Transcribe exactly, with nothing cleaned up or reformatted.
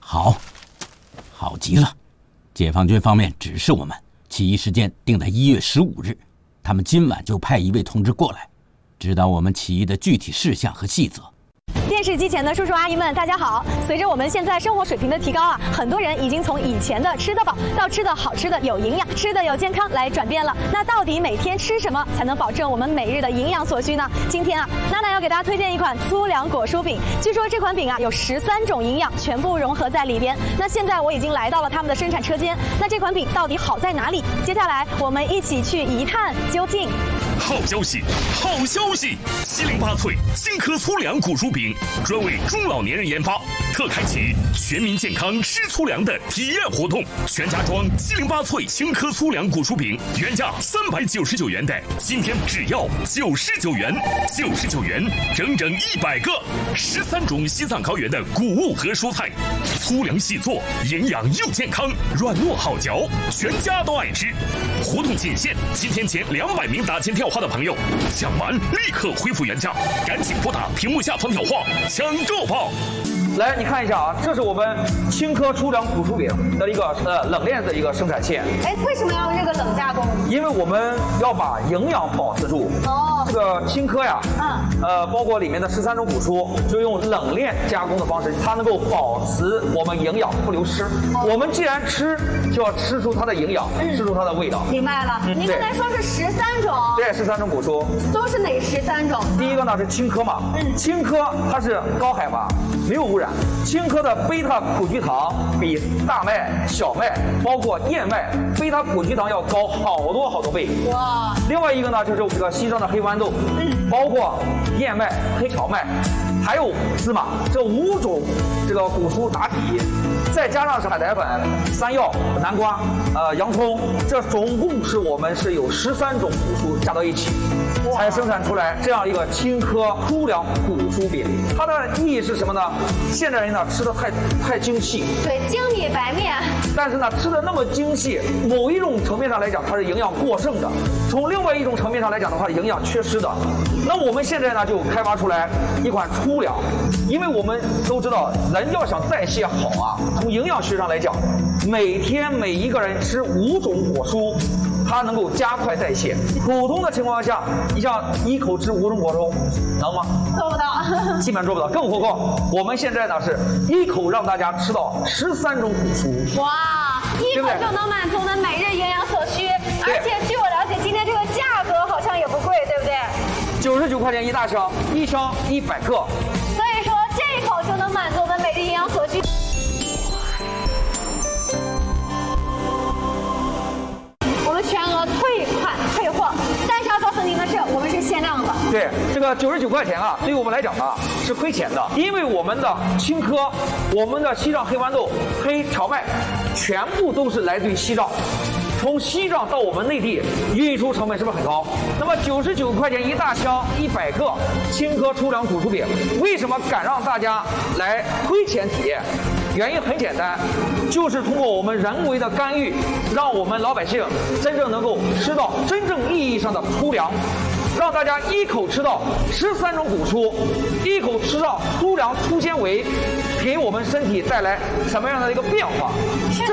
好，好极了。解放军方面指示我们，起义时间定在一月十五日，他们今晚就派一位同志过来，指导我们起义的具体事项和细则。 电视机前的叔叔阿姨们，大家好！随着我们现在生活水平的提高啊，很多人已经从以前的吃得饱到吃的好吃的有营养、吃的有健康来转变了。那到底每天吃什么才能保证我们每日的营养所需呢？今天啊，娜娜要给大家推荐一款粗粮果蔬饼。据说这款饼啊有十三种营养全部融合在里边。那现在我已经来到了他们的生产车间，那这款饼到底好在哪里？接下来我们一起去一探究竟。 好消息，好消息！七零八脆金颗粗粮果蔬饼专为中老年人研发，特开启全民健康吃粗粮的体验活动。全家装七零八脆金颗粗粮果蔬饼，原价三百九十九元的，今天只要九十九元，九十九元，整整一百个，十三种西藏高原的谷物和蔬菜，粗粮细做，营养又健康，软糯好嚼，全家都爱吃。活动仅限今天前两百名打进电话的朋友，抢完立刻恢复原价，赶紧拨打屏幕下方电话抢购吧！ 来，你看一下啊，这是我们青稞粗粮果蔬饼的一个呃冷链的一个生产线。 哎，为什么要用这个冷加工？ 因为我们要把营养保持住。哦，这个青稞呀，嗯，呃，包括里面的十三种果蔬，就用冷链加工的方式，它能够保持我们营养不流失。哦、我们既然吃，就要吃出它的营养，嗯、吃出它的味道。 明白了。嗯、您刚才说是十三种。 对，十三种果蔬。 都是哪十三种？ 第一个呢是青稞嘛，嗯，青稞它是高海拔，没有污染。青稞的贝塔苦菊糖比大麦、小麦，包括燕麦，贝塔苦菊糖要高好多好多倍。哇！另外一个呢，就是这个西藏的黑豌豆，嗯，包括燕麦、黑荞麦，还有芝麻，这五种这个果蔬打底，再加上是海苔粉、山药、南瓜、呃洋葱，这总共是我们是有十三种果蔬加到一起，才生产出来这样一个青稞粗粮果蔬饼。它的意义是什么呢？现在人呢吃的太太精细， 对，精米白面。 但是呢，吃的那么精细，某一种层面上来讲，它是营养过剩的；从另外一种层面上来讲的话，营养缺失的。那我们现在呢，就开发出来一款粗粮，因为我们都知道，人要想代谢好啊，从营养学上来讲，每天每一个人吃五种果蔬。它能够加快代谢。普通的情况下，你像一口吃五种果蔬，能吗？ 做不到， 基本做不到。更何况我们现在呢是一口让大家吃到十三种果蔬。 哇，一口就能满足我们每日营养所需。而且据我了解，今天这个价格好像也不贵，对不对？ 九十九块钱一大箱，一箱一百克。 所以说这一口就能满足我们每日营养所需。全额退款退货，但是要告诉您的是，我们是限量的。 对，这个九十九块钱啊，对于我们来讲啊是亏钱的，因为我们的青稞、我们的西藏黑豌豆、黑荞麦，全部都是来自于西藏。从西藏到我们内地运输成本是不是很高？那么九十九块钱一大箱一百个青稞粗粮果蔬饼，为什么敢让大家来亏钱体验？原因很简单，就是通过我们人为的干预，让我们老百姓真正能够吃到真正意义上的粗粮，让大家一口吃到十三种果蔬，一口吃到粗粮粗纤维，给我们身体带来什么样的一个变化？